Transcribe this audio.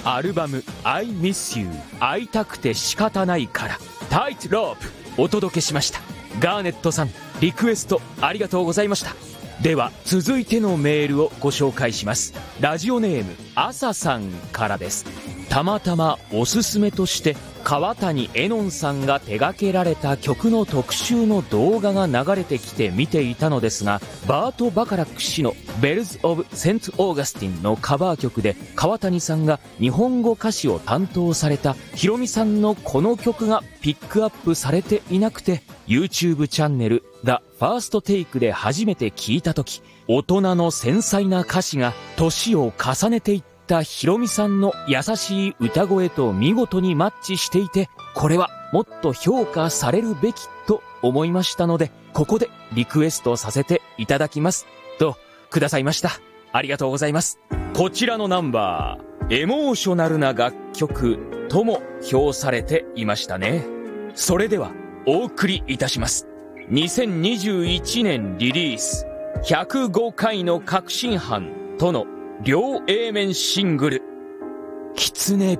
アルバム I Miss You 会いたくて仕方ないからタイトロープお届けしました。ガーネットさん、リクエストありがとうございました。では続いてのメールをご紹介します。ラジオネームあささんからです。たまたまおすすめとして川谷絵音さんが手掛けられた曲の特集の動画が流れてきて見ていたのですが、バート・バカラック氏のベルズ・オブ・セント・オーガスティンのカバー曲で川谷さんが日本語歌詞を担当されたヒロミさんのこの曲がピックアップされていなくて、 YouTube チャンネル The First Take で初めて聞いたとき、大人の繊細な歌詞が年を重ねていったヒロミさんの優しい歌声と見事にマッチしていて、これはもっと評価されるべきと思いましたので、ここでリクエストさせていただきますとくださいました。ありがとうございます。こちらのナンバー、エモーショナルな楽曲とも評されていましたね。それではお送りいたします。2021年リリース105回の確信犯との両 A 面シングル、キツネ